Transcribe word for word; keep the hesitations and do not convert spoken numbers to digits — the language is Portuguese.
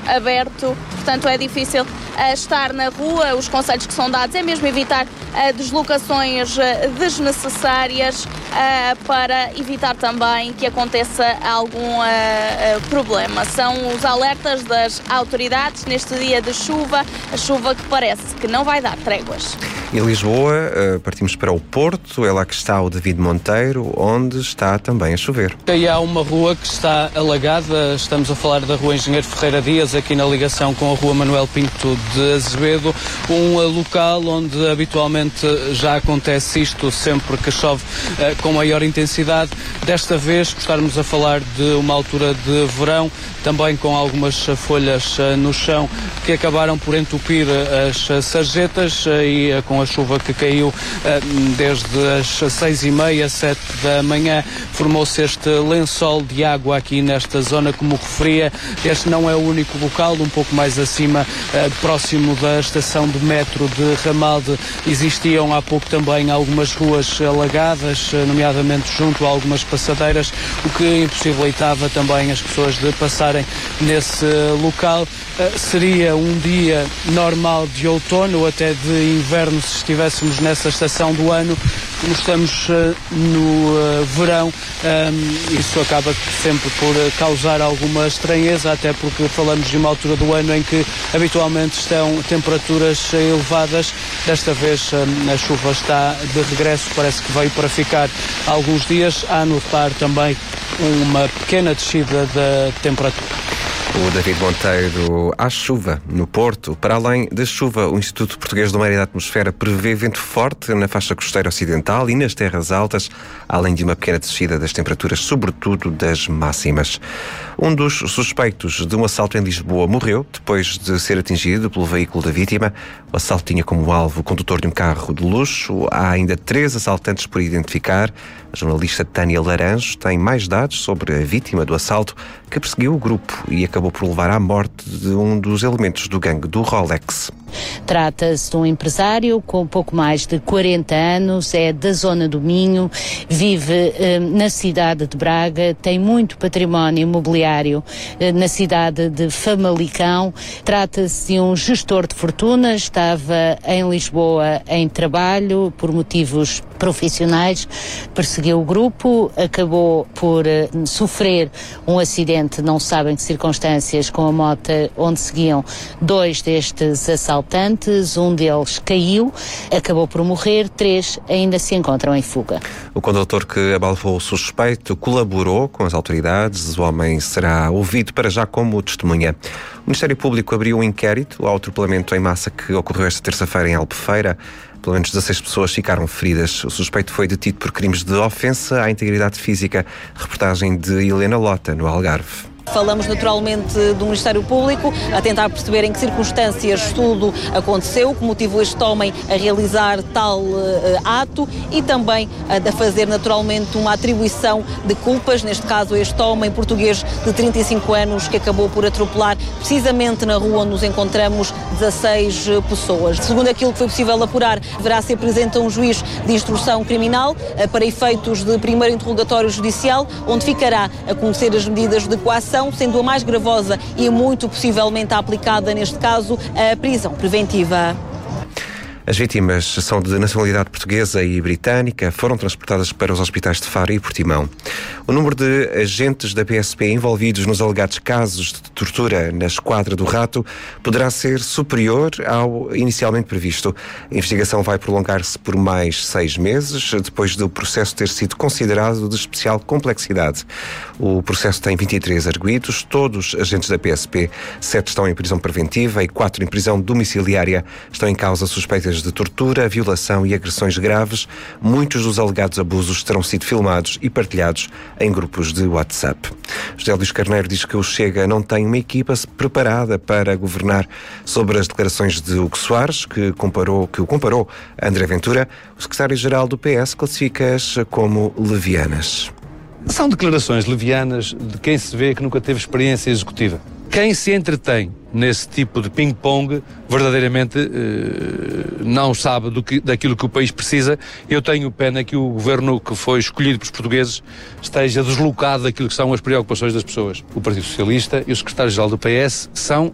aberto, portanto é difícil uh, estar na rua. Os conselhos que são dados é mesmo evitar uh, deslocações uh, desnecessárias uh, para evitar também que aconteça algum uh, uh, problema. São os alertas das autoridades neste dia de chuva, a chuva que parece que não vai dar tréguas. Em Lisboa, partimos para o Porto, é lá que está o David Monteiro, onde está também a chover. Aí há uma rua que está alagada, estamos a falar da Rua Engenheiro Ferreira Dias, aqui na ligação com a Rua Manuel Pinto de Azevedo, um local onde habitualmente já acontece isto sempre que chove uh, com maior intensidade. Desta vez, estarmos a falar de uma altura de verão, também com algumas folhas uh, no chão que acabaram por entupir uh, as uh, sarjetas uh, e uh, com a chuva que caiu uh, desde as seis e meia, sete da manhã, formou-se este lençol de água aqui nesta zona, como referia. Este não é o único local, um pouco mais acima, uh, próximo da estação de metro de Ramalde, existiam há pouco também algumas ruas alagadas, uh, nomeadamente junto a algumas passadeiras, o que impossibilitava também as pessoas de passarem nesse local. Uh, seria um dia normal de outono ou até de inverno se estivéssemos nessa estação do ano. Como estamos uh, no uh, verão, um, isso acaba sempre por uh, causar alguma estranheza, até porque falamos de uma altura do ano em que habitualmente estão temperaturas elevadas. Desta vez um, a chuva está de regresso, parece que veio para ficar alguns dias. Há a notar também uma pequena descida da temperatura. O David Monteiro, à chuva no Porto. Para além da chuva, o Instituto Português do Mar e da Atmosfera prevê vento forte na faixa costeira ocidental e nas terras altas, além de uma pequena descida das temperaturas, sobretudo das máximas. Um dos suspeitos de um assalto em Lisboa morreu depois de ser atingido pelo veículo da vítima. O assalto tinha como alvo o condutor de um carro de luxo. Há ainda três assaltantes por identificar. A jornalista Tânia Laranjo tem mais dados sobre a vítima do assalto que perseguiu o grupo e acabou por levar à morte de um dos elementos do gangue do Rolex. Trata-se de um empresário com pouco mais de quarenta anos, é da zona do Minho, vive eh, na cidade de Braga, tem muito património imobiliário eh, na cidade de Famalicão. Trata-se de um gestor de fortuna, estava em Lisboa em trabalho por motivos profissionais, perseguiu o grupo, acabou por eh, sofrer um acidente, não sabem que circunstâncias, com a moto onde seguiam dois destes assaltantes, um deles caiu, acabou por morrer, três ainda se encontram em fuga. O condutor que abalou o suspeito colaborou com as autoridades, o homem será ouvido para já como testemunha. O Ministério Público abriu um inquérito ao atropelamento em massa que ocorreu esta terça-feira em Albufeira. Pelo menos dezasseis pessoas ficaram feridas. O suspeito foi detido por crimes de ofensa à integridade física. Reportagem de Helena Lota, no Algarve. Falamos naturalmente do Ministério Público, a tentar perceber em que circunstâncias tudo aconteceu, que motivou este homem a realizar tal uh, ato e também uh, a fazer naturalmente uma atribuição de culpas, neste caso este homem português de trinta e cinco anos que acabou por atropelar precisamente na rua onde nos encontramos dezasseis pessoas. Segundo aquilo que foi possível apurar, deverá ser presente a um juiz de instrução criminal uh, para efeitos de primeiro interrogatório judicial, onde ficará a conhecer as medidas de coação, sendo a mais gravosa e muito possivelmente aplicada, neste caso, a prisão preventiva. As vítimas são de nacionalidade portuguesa e britânica, foram transportadas para os hospitais de Faro e Portimão. O número de agentes da P S P envolvidos nos alegados casos de tortura na Esquadra do Rato poderá ser superior ao inicialmente previsto. A investigação vai prolongar-se por mais seis meses, depois do processo ter sido considerado de especial complexidade. O processo tem vinte e três arguidos, todos agentes da P S P. Sete estão em prisão preventiva e quatro em prisão domiciliária. Estão em causa suspeitas de tortura, violação e agressões graves. Muitos dos alegados abusos terão sido filmados e partilhados em grupos de WhatsApp. José Luís Carneiro diz que o Chega não tem uma equipa preparada para governar. Sobre as declarações de Hugo Soares, que, comparou, que o comparou a André Ventura, o secretário-geral do P S classifica-as como levianas. São declarações levianas de quem se vê que nunca teve experiência executiva. Quem se entretém nesse tipo de ping-pong verdadeiramente eh, não sabe do que, daquilo que o país precisa. Eu tenho pena que o governo que foi escolhido pelos portugueses esteja deslocado daquilo que são as preocupações das pessoas. O Partido Socialista e o secretário-geral do P S são